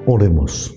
Oremos.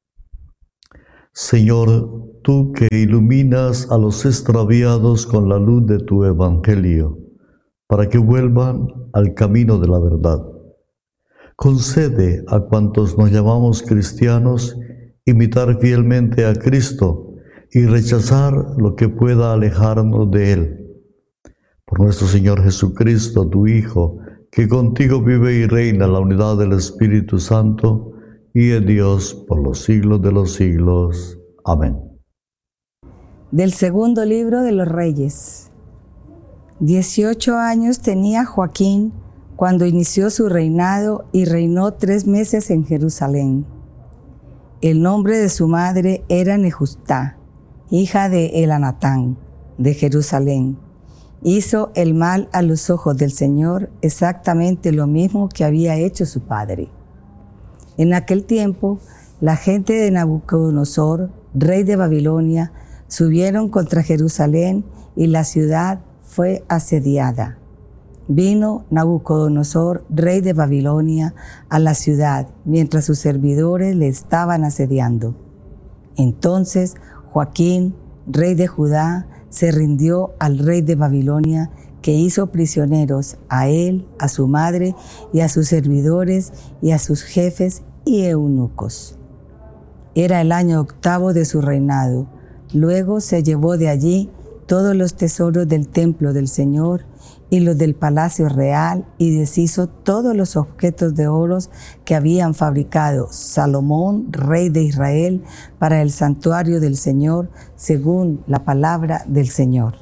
Señor, tú que iluminas a los extraviados con la luz de tu evangelio, para que vuelvan al camino de la verdad. Concede a cuantos nos llamamos cristianos imitar fielmente a Cristo y rechazar lo que pueda alejarnos de Él. Por nuestro Señor Jesucristo, tu Hijo, que contigo vive y reina en la unidad del Espíritu Santo, y es Dios por los siglos de los siglos. Amén. Del segundo libro de los Reyes. 18 años tenía Joaquín cuando inició su reinado y reinó 3 meses en Jerusalén. El nombre de su madre era Nejustá, hija de Elanatán, de Jerusalén. Hizo el mal a los ojos del Señor, exactamente lo mismo que había hecho su padre. En aquel tiempo, la gente de Nabucodonosor, rey de Babilonia, subieron contra Jerusalén y la ciudad fue asediada. Vino Nabucodonosor, rey de Babilonia, a la ciudad, mientras sus servidores le estaban asediando. Entonces Joaquín, rey de Judá, se rindió al rey de Babilonia, que hizo prisioneros a él, a su madre y a sus servidores y a sus jefes y eunucos. Era el año 8º de su reinado. Luego se llevó de allí todos los tesoros del templo del Señor y los del palacio real, y deshizo todos los objetos de oro que habían fabricado Salomón, rey de Israel, para el santuario del Señor, según la palabra del Señor.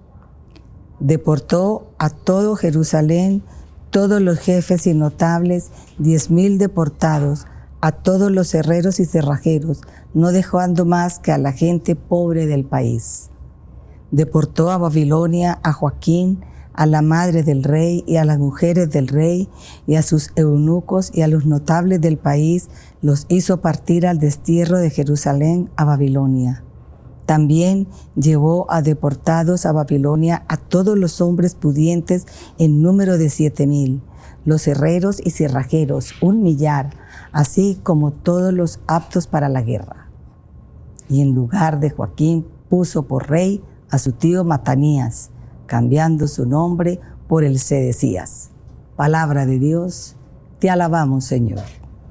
Deportó a todo Jerusalén, todos los jefes y notables, 10,000 deportados, a todos los herreros y cerrajeros, no dejando más que a la gente pobre del país. Deportó a Babilonia a Joaquín, a la madre del rey y a las mujeres del rey y a sus eunucos y a los notables del país, los hizo partir al destierro de Jerusalén a Babilonia. También llevó a deportados a Babilonia a todos los hombres pudientes en número de 7,000, los herreros y cerrajeros, 1,000,000, así como todos los aptos para la guerra. Y en lugar de Joaquín puso por rey a su tío Matanías, cambiando su nombre por el Sedecías. Palabra de Dios, te alabamos, Señor.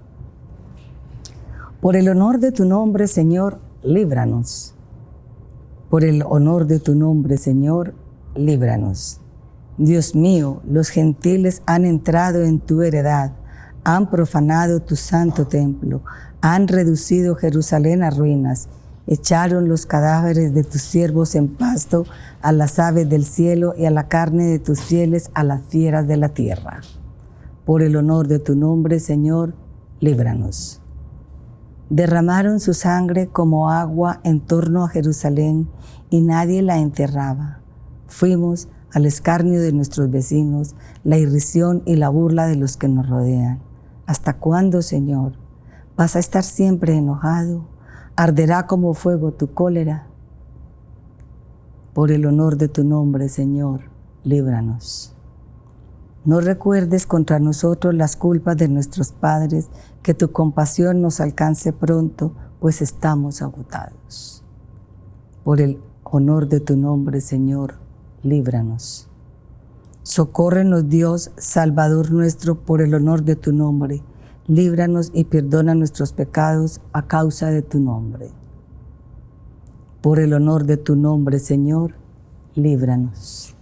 Por el honor de tu nombre, Señor, líbranos. Por el honor de tu nombre, Señor, líbranos. Dios mío, los gentiles han entrado en tu heredad, han profanado tu santo templo, han reducido Jerusalén a ruinas, echaron los cadáveres de tus siervos en pasto a las aves del cielo y a la carne de tus fieles a las fieras de la tierra. Por el honor de tu nombre, Señor, líbranos. Derramaron su sangre como agua en torno a Jerusalén y nadie la enterraba. Fuimos al escarnio de nuestros vecinos, la irrisión y la burla de los que nos rodean. ¿Hasta cuándo, Señor? ¿Vas a estar siempre enojado? ¿Arderá como fuego tu cólera? Por el honor de tu nombre, Señor, líbranos. No recuerdes contra nosotros las culpas de nuestros padres, que tu compasión nos alcance pronto, pues estamos agotados. Por el honor de tu nombre, Señor, líbranos. Socórrenos, Dios, Salvador nuestro, por el honor de tu nombre. Líbranos y perdona nuestros pecados a causa de tu nombre. Por el honor de tu nombre, Señor, líbranos.